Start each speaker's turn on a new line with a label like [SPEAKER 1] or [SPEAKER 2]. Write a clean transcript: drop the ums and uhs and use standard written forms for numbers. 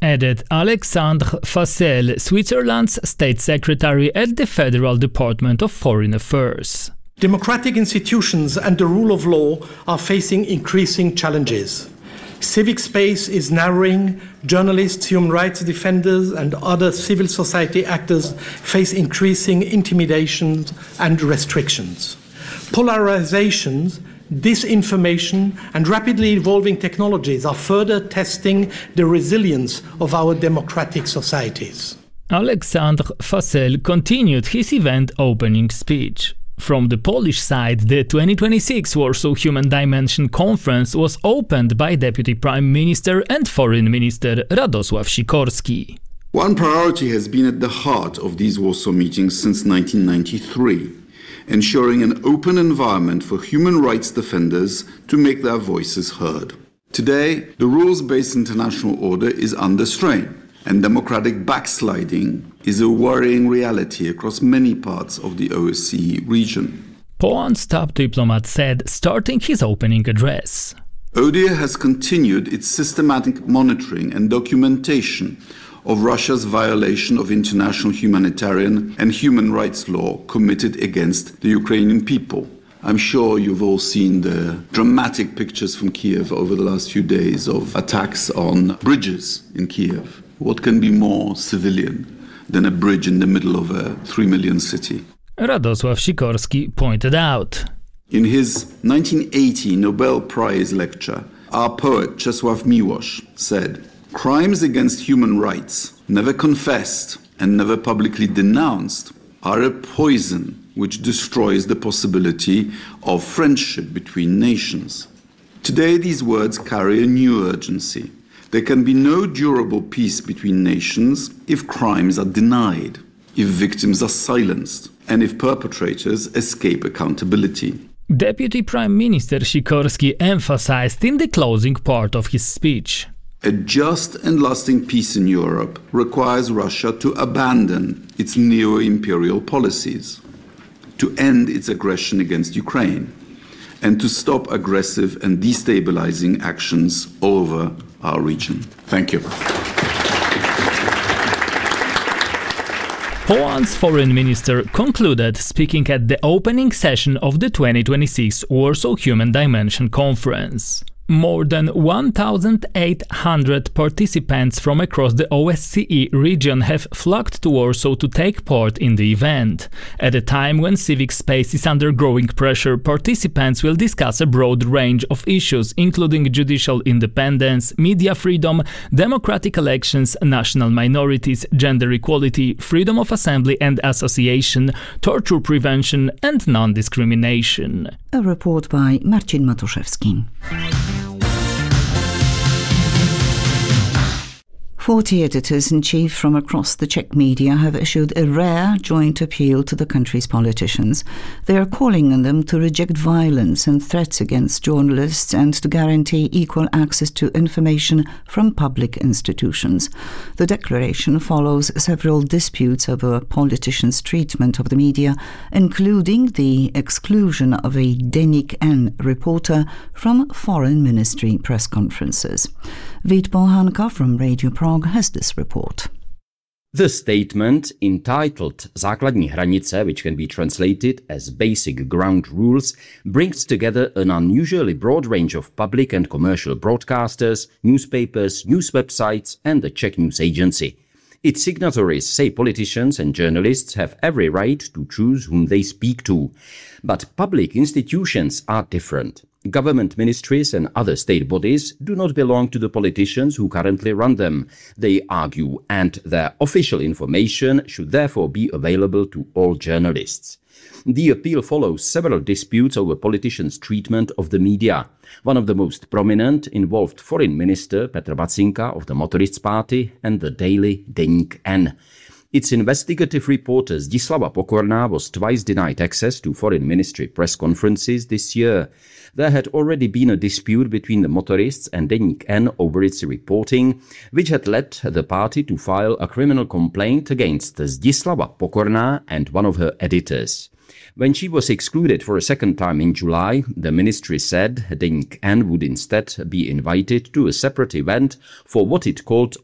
[SPEAKER 1] added Alexandre Facel, Switzerland's State Secretary at the Federal Department of Foreign Affairs.
[SPEAKER 2] Democratic institutions and the rule of law are facing increasing challenges. Civic space is narrowing. Journalists, human rights defenders, and other civil society actors face increasing intimidations and restrictions. Polarizations, disinformation, and rapidly evolving technologies are further testing the resilience of our democratic societies.
[SPEAKER 1] Alexandre Facel continued his event opening speech. From the Polish side, the 2026 Warsaw Human Dimension Conference was opened by Deputy Prime Minister and Foreign Minister Radosław Sikorski.
[SPEAKER 3] One priority has been at the heart of these Warsaw meetings since 1993, ensuring an open environment for human rights defenders to make their voices heard. Today, the rules-based international order is under strain, and democratic backsliding is a worrying reality across many parts of the OSCE region.
[SPEAKER 1] Poland's top diplomat said, starting his opening address.
[SPEAKER 3] ODIHR has continued its systematic monitoring and documentation of Russia's violation of international humanitarian and human rights law committed against the Ukrainian people. I'm sure you've all seen the dramatic pictures from Kiev over the last few days of attacks on bridges in Kiev. What can be more civilian than a bridge in the middle of a 3 million city?
[SPEAKER 1] Radosław Sikorski pointed out.
[SPEAKER 3] In his 1980 Nobel Prize lecture, our poet Czesław Miłosz said, "Crimes against human rights, never confessed and never publicly denounced, are a poison which destroys the possibility of friendship between nations." Today, these words carry a new urgency. There can be no durable peace between nations if crimes are denied, if victims are silenced, and if perpetrators escape accountability.
[SPEAKER 1] Deputy Prime Minister Sikorski emphasized in the closing part of his speech.
[SPEAKER 3] A just and lasting peace in Europe requires Russia to abandon its neo-imperial policies, to end its aggression against Ukraine, and to stop aggressive and destabilizing actions all over our region. Thank you.
[SPEAKER 1] Poland's foreign minister concluded speaking at the opening session of the 2026 Warsaw Human Dimension Conference. More than 1,800 participants from across the OSCE region have flocked to Warsaw to take part in the event. At a time when civic space is under growing pressure, participants will discuss a broad range of issues, including judicial independence, media freedom, democratic elections, national minorities, gender equality, freedom of assembly and association, torture prevention, and non-discrimination.
[SPEAKER 4] A report by Marcin Matuszewski. 40 editors-in-chief from across the Czech media have issued a rare joint appeal to the country's politicians. They are calling on them to reject violence and threats against journalists and to guarantee equal access to information from public institutions. The declaration follows several disputes over politicians' treatment of the media, including the exclusion of a Deník N reporter from Foreign Ministry press conferences. Vít Bohanka from Radio Prague has this report.
[SPEAKER 5] The statement, entitled Základní hranice, which can be translated as Basic Ground Rules, brings together an unusually broad range of public and commercial broadcasters, newspapers, news websites and the Czech News Agency. Its signatories say politicians and journalists have every right to choose whom they speak to. But public institutions are different. Government ministries and other state bodies do not belong to the politicians who currently run them, they argue, and their official information should therefore be available to all journalists. The appeal follows several disputes over politicians' treatment of the media. One of the most prominent involved Foreign Minister Petr Bacinka of the Motorists Party and the daily Deník N. Its investigative reporter Zdislava Pokorná was twice denied access to Foreign Ministry press conferences this year. There had already been a dispute between the motorists and Deník N over its reporting, which had led the party to file a criminal complaint against Zdislava Pokorná and one of her editors. When she was excluded for a second time in July, the ministry said Deník N would instead be invited to a separate event for what it called